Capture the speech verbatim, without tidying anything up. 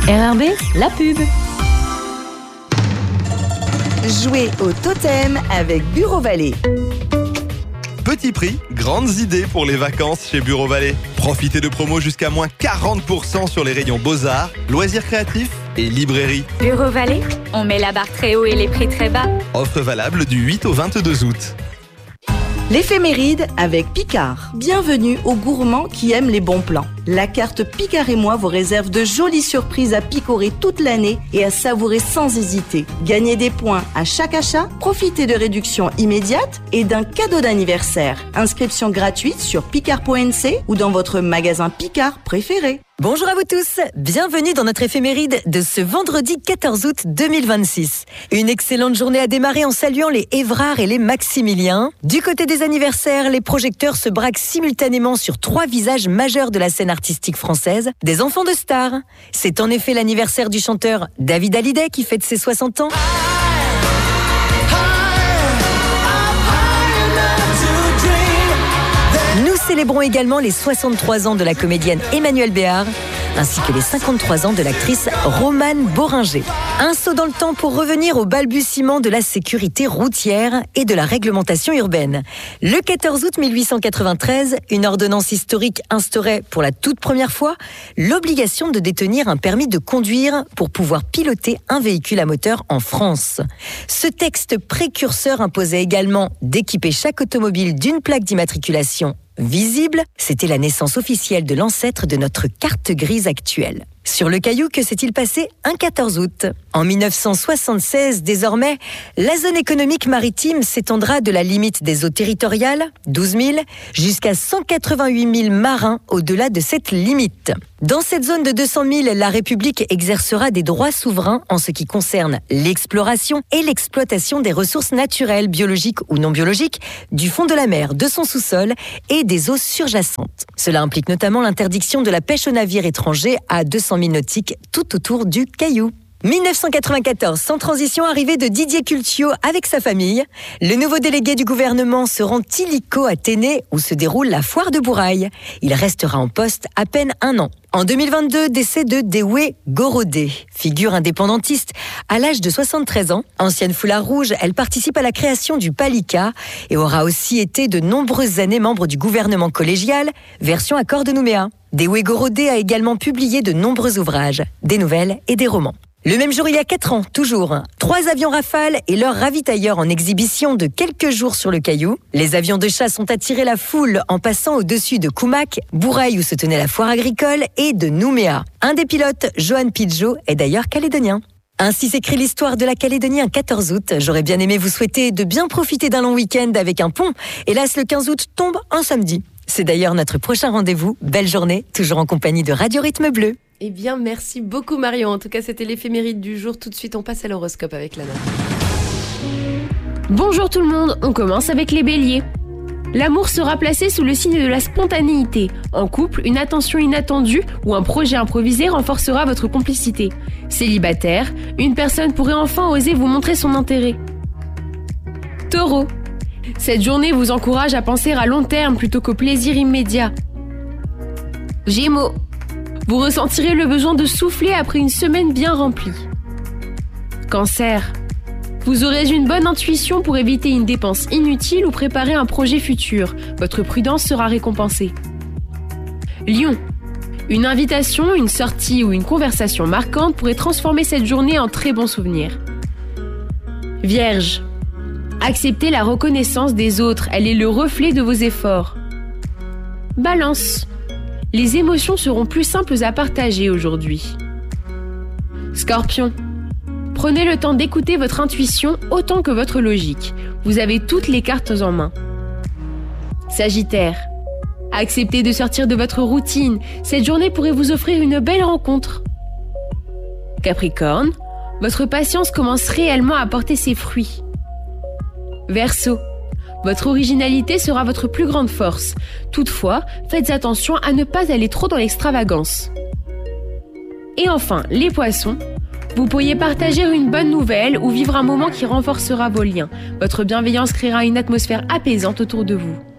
R R B, la pub. Jouez au totem avec Bureau Vallée. Petit prix, grandes idées pour les vacances chez Bureau Vallée. Profitez de promos jusqu'à moins quarante pour cent sur les rayons Beaux-Arts, loisirs créatifs et librairie. Bureau Vallée, on met la barre très haut et les prix très bas. Offre valable du huit au vingt-deux août. L'éphéméride avec Picard. Bienvenue aux gourmands qui aiment les bons plans. La carte Picard et moi vous réserve de jolies surprises à picorer toute l'année et à savourer sans hésiter. Gagnez des points à chaque achat, profitez de réductions immédiates et d'un cadeau d'anniversaire. Inscription gratuite sur picard point n c ou dans votre magasin Picard préféré. Bonjour à vous tous, bienvenue dans notre éphéméride de ce vendredi quatorze août deux mille vingt-six. Une excellente journée à démarrer en saluant les Évrard et les Maximiliens. Du côté des anniversaires, les projecteurs se braquent simultanément sur trois visages majeurs de la scène artistique française, des enfants de stars. C'est en effet l'anniversaire du chanteur David Hallyday qui fête ses soixante ans. Nous célébrons également les soixante-trois ans de la comédienne Emmanuelle Béard, ainsi que les cinquante-trois ans de l'actrice Romane Boringer. Un saut dans le temps pour revenir au balbutiement de la sécurité routière et de la réglementation urbaine. Le quatorze août mille huit cent quatre-vingt-treize, une ordonnance historique instaurait pour la toute première fois l'obligation de détenir un permis de conduire pour pouvoir piloter un véhicule à moteur en France. Ce texte précurseur imposait également d'équiper chaque automobile d'une plaque d'immatriculation visible. C'était la naissance officielle de l'ancêtre de notre carte grise actuelle. Sur le Caillou, que s'est-il passé un quatorze août ? En mille neuf cent soixante-seize, désormais, la zone économique maritime s'étendra de la limite des eaux territoriales, douze mille, jusqu'à cent quatre-vingt-huit mille marins au-delà de cette limite. Dans cette zone de deux cent mille, la République exercera des droits souverains en ce qui concerne l'exploration et l'exploitation des ressources naturelles, biologiques ou non biologiques, du fond de la mer, de son sous-sol et des eaux surjacentes. Cela implique notamment l'interdiction de la pêche aux navires étrangers à deux cent mille nautiques tout autour du Caillou. mille neuf cent quatre-vingt-quatorze, sans transition, arrivée de Didier Cultiot avec sa famille. Le nouveau délégué du gouvernement se rend illico à Ténée, où se déroule la foire de Bourail. Il restera en poste à peine un an. En deux mille vingt-deux, décès de Déoué Gorodé, figure indépendantiste à l'âge de soixante-treize ans. Ancienne foulard rouge, elle participe à la création du Palika et aura aussi été de nombreuses années membre du gouvernement collégial, version accord de Nouméa. Déoué Gorodé a également publié de nombreux ouvrages, des nouvelles et des romans. Le même jour, il y a quatre ans, toujours, trois avions Rafale et leur ravitailleur en exhibition de quelques jours sur le Caillou. Les avions de chasse ont attiré la foule en passant au-dessus de Koumac, Bourail où se tenait la foire agricole, et de Nouméa. Un des pilotes, Johan Pidgeot, est d'ailleurs calédonien. Ainsi s'écrit l'histoire de la Calédonie un quatorze août. J'aurais bien aimé vous souhaiter de bien profiter d'un long week-end avec un pont. Hélas, le quinze août tombe un samedi. C'est d'ailleurs notre prochain rendez-vous. Belle journée, toujours en compagnie de Radio Rythme Bleu. Eh bien, merci beaucoup Marion. En tout cas, c'était l'éphéméride du jour. Tout de suite, on passe à l'horoscope avec Lana. Bonjour tout le monde, on commence avec les béliers. L'amour sera placé sous le signe de la spontanéité. En couple, une attention inattendue ou un projet improvisé renforcera votre complicité. Célibataire, une personne pourrait enfin oser vous montrer son intérêt. Taureau, cette journée vous encourage à penser à long terme plutôt qu'au plaisir immédiat. Gémeaux, vous ressentirez le besoin de souffler après une semaine bien remplie. Cancer, vous aurez une bonne intuition pour éviter une dépense inutile ou préparer un projet futur. Votre prudence sera récompensée. Lion, une invitation, une sortie ou une conversation marquante pourrait transformer cette journée en très bons souvenirs. Vierge, acceptez la reconnaissance des autres, elle est le reflet de vos efforts. Balance, les émotions seront plus simples à partager aujourd'hui. Scorpion, prenez le temps d'écouter votre intuition autant que votre logique. Vous avez toutes les cartes en main. Sagittaire, acceptez de sortir de votre routine. Cette journée pourrait vous offrir une belle rencontre. Capricorne, votre patience commence réellement à porter ses fruits. Verseau, votre originalité sera votre plus grande force. Toutefois, faites attention à ne pas aller trop dans l'extravagance. Et enfin, les poissons, vous pourriez partager une bonne nouvelle ou vivre un moment qui renforcera vos liens. Votre bienveillance créera une atmosphère apaisante autour de vous.